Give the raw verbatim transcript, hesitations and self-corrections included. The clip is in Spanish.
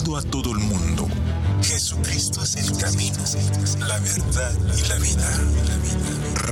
predicando a todo el mundo: Jesucristo es el camino, la verdad y la vida.